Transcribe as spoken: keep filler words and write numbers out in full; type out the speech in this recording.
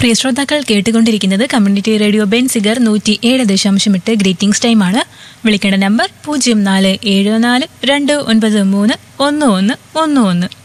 പ്രിയ ശ്രോതാക്കൾ കേട്ടുകൊണ്ടിരിക്കുന്നത് community radio Benziger നൂറ്റി ഏഴ് ദശാംശം എട്ട് ഗ്രീറ്റിംഗ്സ് ടൈമാണ്. വിളിക്കേണ്ട നമ്പർ പൂജ്യം നാല് ഏഴ് നാല് രണ്ട് ഒൻപത് മൂന്ന് ഒന്ന് ഒന്ന് ഒന്ന് ഒന്ന്.